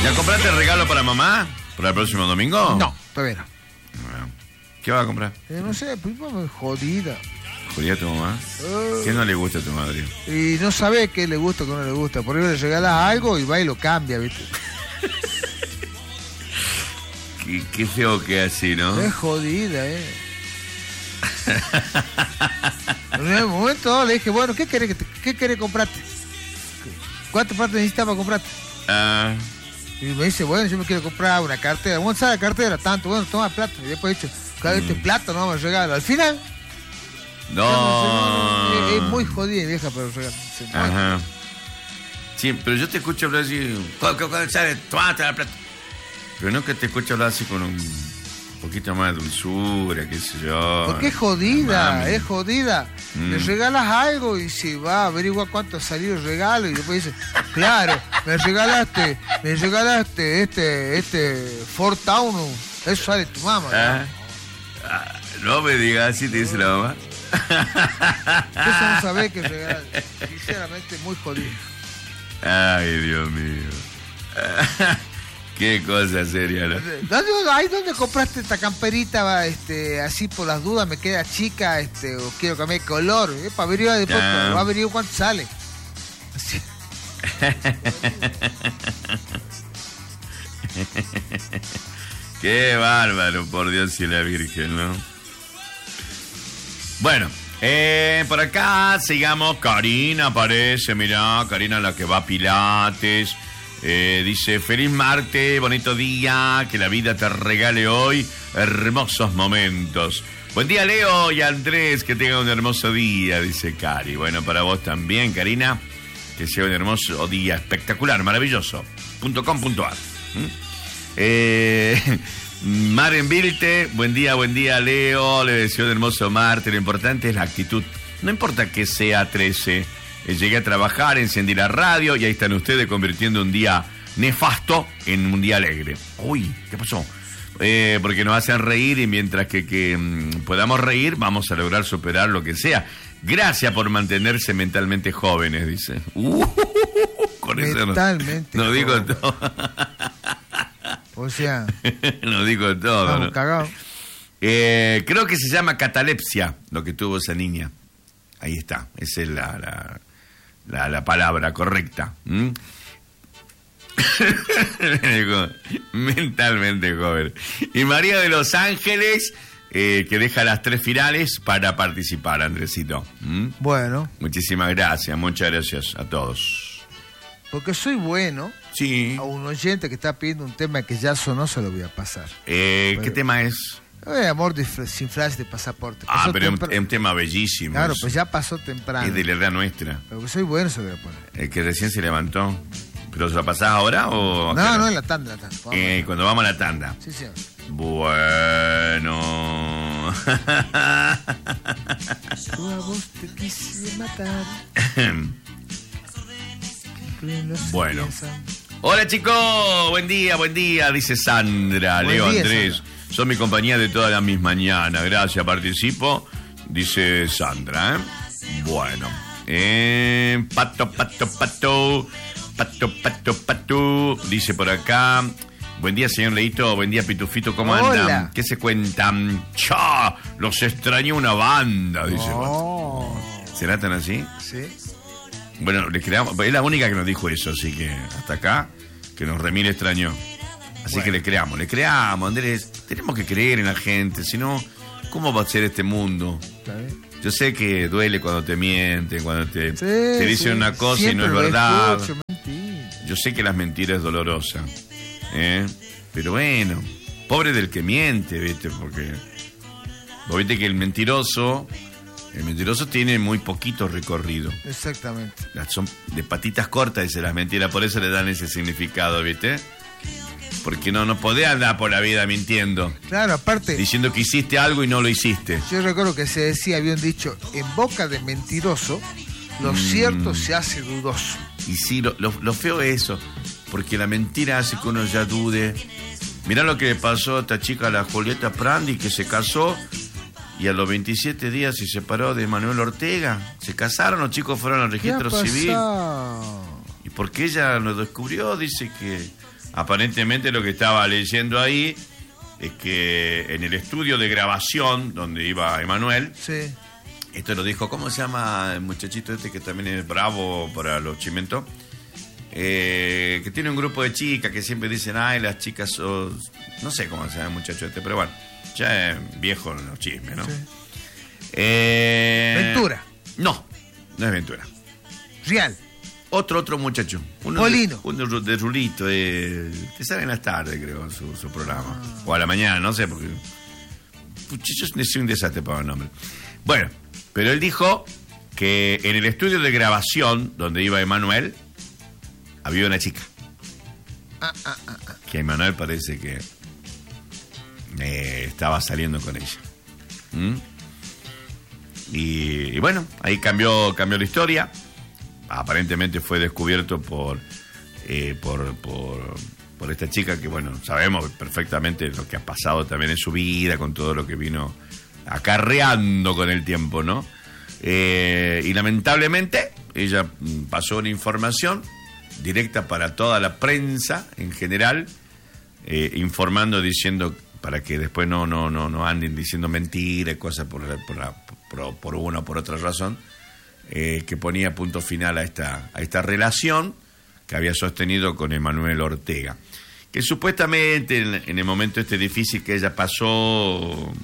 ¿Ya compraste el regalo para mamá? ¿Para el próximo domingo? No, todavía no. Bueno, ¿qué vas a comprar? No sé, prima, jodida. ¿Jodida a tu mamá? ¿Qué no le gusta a tu madre? Y no sabe qué le gusta o qué no le gusta. Por eso le regalas algo y va y lo cambia, ¿viste? Qué feo que es así, ¿no? Es jodida, En un momento le dije, bueno, ¿qué querés comprarte? ¿Cuántas partes necesitas para comprarte? Y me dice, bueno, yo me quiero comprar una cartera. ¿Cómo sabe la cartera? Tanto, bueno, toma plata. Y después he dicho, cada vez plata no me regalo. Al final... No. Es muy jodida, vieja, pero regalo. Ajá. Sí, pero yo te escucho hablar así... ¿Cuándo sale? Tómate la plata. Pero no que te escucho hablar así con un poquito más de dulzura, qué sé yo. Porque es jodida, es jodida. Le regalas algo y se va a averiguar cuánto salió el regalo y después dice, claro, me regalaste este Ford Taunus, eso sale tu mamá. No me digas así, te dice la mamá. Eso no sabés que regalar. Sinceramente, muy jodido. Ay, Dios mío. Qué cosa seria, ¿no? Ahí donde compraste esta camperita, así por las dudas me queda chica, o quiero cambiar de color, para averiguar después, va a averiguar cuánto sale. Así. Qué bárbaro, por Dios y la Virgen, ¿no? Bueno, por acá sigamos. Karina aparece, mirá, Karina la que va a Pilates. Dice, feliz martes, bonito día, que la vida te regale hoy hermosos momentos. Buen día, Leo y Andrés, que tengan un hermoso día, dice Cari. Bueno, para vos también, Karina, que sea un hermoso día, espectacular, maravilloso. .com.ar. Maren Vilte, buen día, Leo, le deseo un hermoso martes. Lo importante es la actitud, no importa que sea 13. Llegué a trabajar, encendí la radio y ahí están ustedes convirtiendo un día nefasto en un día alegre. Uy, ¿qué pasó? Porque nos hacen reír y mientras que podamos reír vamos a lograr superar lo que sea. Gracias por mantenerse mentalmente jóvenes, dice. Con mentalmente eso no digo todo. O sea... no digo todo. Estamos ¿no? cagados. Creo que se llama catalepsia lo que tuvo esa niña. Ahí está, esa es la palabra correcta. Mentalmente joven. Y María de Los Ángeles, que deja las 3 finales para participar, Andresito. Bueno. Muchísimas gracias, muchas gracias a todos. Porque soy bueno. Sí. A un oyente que está pidiendo un tema que ya sonó, se lo voy a pasar. ¿Qué tema es? Amor sin flash de pasaporte. Pero es un tema bellísimo. Claro, pues ya pasó temprano. Es de la edad nuestra. Pero soy bueno, se lo voy a poner. El que recién se levantó. ¿Pero se lo pasás ahora o...? No, en la tanda. Cuando vamos a la tanda. Sí, señor. Bueno. Yo a vos te quise matar. Bueno. Hola, chicos. Buen día, dice Sandra. Leo, Andrés. Sandra. Son mi compañía de todas mis mañanas. Gracias, participo. Dice Sandra, Bueno. Pato. Dice por acá. Buen día, señor Leito. Buen día, Pitufito. ¿Cómo andan? ¿Qué se cuentan? ¡Cha! Los extrañó una banda, dice. ¿Será tan así? Sí. Bueno, le creamos. Es la única que nos dijo eso, así que hasta acá, que nos remil extrañó. Así que le creamos, Andrés. Tenemos que creer en la gente, si no, ¿cómo va a ser este mundo? Yo sé que duele cuando te mienten, cuando te dicen una cosa y no es verdad. Yo sé que las mentiras es dolorosa. Pero bueno, pobre del que miente, ¿viste? Porque vos viste que el mentiroso tiene muy poquito recorrido. Exactamente. Son de patitas cortas, dice las mentiras, por eso le dan ese significado, ¿viste? Porque no podés andar por la vida mintiendo. Claro, aparte... diciendo que hiciste algo y no lo hiciste. Yo recuerdo que se decía, había un dicho, en boca de mentiroso, lo cierto se hace dudoso. Y sí, lo feo es eso, porque la mentira hace que uno ya dude. Mirá lo que le pasó a esta chica, la Julieta Prandi, que se casó y a los 27 días se separó de Manuel Ortega. Se casaron, los chicos fueron al registro civil. Y porque ella lo descubrió, dice que Aparentemente lo que estaba leyendo ahí es que en el estudio de grabación donde iba Emanuel, Sí. esto lo dijo, ¿cómo se llama el muchachito este que también es bravo para los chimentos? Que tiene un grupo de chicas que siempre dicen, ay, las chicas son... No sé cómo se llama el muchacho este, pero bueno, ya es viejo en los chismes, ¿no? Sí. Ventura. No es Ventura. Real. Otro muchacho. Molino. Uno de Rulito. Que sale en las tardes, creo, su programa. O a la mañana, no sé, porque... Yo soy un desastre para el nombre. Bueno, pero él dijo que en el estudio de grabación donde iba Emanuel, había una chica. Que Emanuel parece que estaba saliendo con ella. Y bueno, ahí cambió la historia. Aparentemente fue descubierto por esta chica que, bueno, sabemos perfectamente lo que ha pasado también en su vida, con todo lo que vino acarreando con el tiempo, ¿no? Y lamentablemente ella pasó una información directa para toda la prensa en general, informando, diciendo, para que después no anden diciendo mentiras, cosas por una o por otra razón, que ponía punto final a esta relación que había sostenido con Emanuel Ortega, que supuestamente en el momento este difícil que ella pasó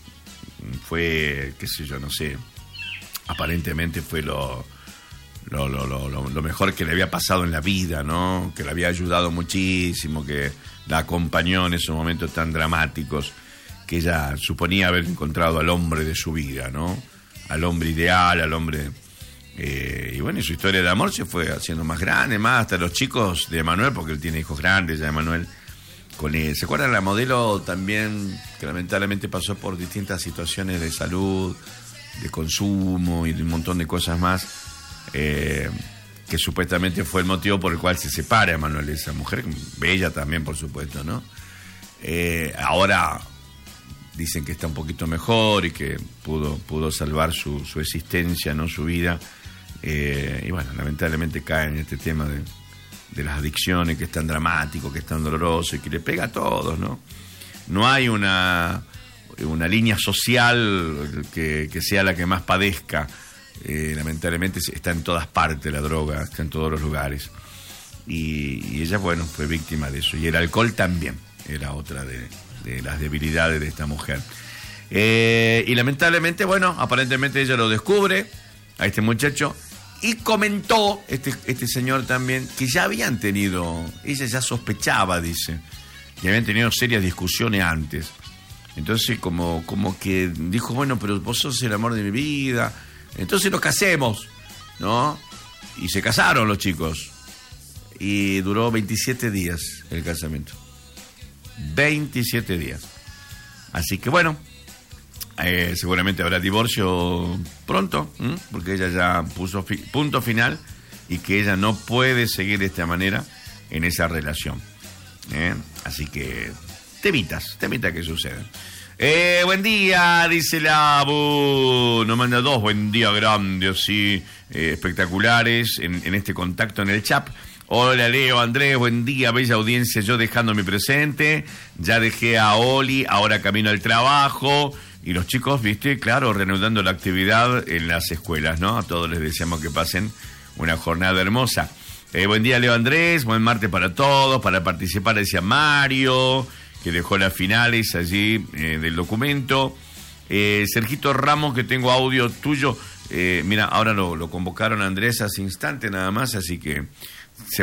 fue, qué sé yo, no sé, aparentemente fue lo mejor que le había pasado en la vida, ¿no? Que le había ayudado muchísimo, que la acompañó en esos momentos tan dramáticos, que ella suponía haber encontrado al hombre de su vida, ¿no? Al hombre ideal, al hombre... y bueno, y su historia de amor se fue haciendo más grande, más hasta los chicos de Emanuel, porque él tiene hijos grandes ya, Emanuel, con él. ¿Se acuerdan? La modelo también, que lamentablemente pasó por distintas situaciones de salud, de consumo y de un montón de cosas más, que supuestamente fue el motivo por el cual se separa Emanuel de esa mujer, bella también, por supuesto, ¿no? Ahora dicen que está un poquito mejor y que pudo salvar su existencia, ¿no? Su vida. Y bueno, lamentablemente cae en este tema de las adicciones, que es tan dramático, que es tan doloroso y que le pega a todos, ¿no? No hay una línea social que sea la que más padezca. Lamentablemente está en todas partes la droga, está en todos los lugares. Y ella, bueno, fue víctima de eso. Y el alcohol también era otra de las debilidades de esta mujer. Y lamentablemente, bueno, aparentemente ella lo descubre a este muchacho y comentó, este señor también, que ya habían tenido, ella ya sospechaba, dice, que habían tenido serias discusiones antes. Entonces como que dijo, bueno, pero vos sos el amor de mi vida, entonces nos casemos, ¿no? Y se casaron los chicos. Y duró 27 días el casamiento. 27 días. Así que bueno, seguramente habrá divorcio pronto, porque ella ya puso punto final y que ella no puede seguir de esta manera en esa relación. Así que temitas que sucedan. Buen día, dice la Bu. Nos manda 2 buen día grandes, sí, espectaculares en este contacto en el chat. Hola Leo, Andrés, buen día, bella audiencia, yo dejando mi presente, ya dejé a Oli, ahora camino al trabajo, y los chicos, viste, claro, reanudando la actividad en las escuelas, ¿no? A todos les deseamos que pasen una jornada hermosa. Buen día Leo, Andrés, buen martes para todos, para participar decía Mario, que dejó las finales allí del documento. Sergito Ramos, que tengo audio tuyo, mira, ahora lo convocaron a Andrés hace instante nada más, así que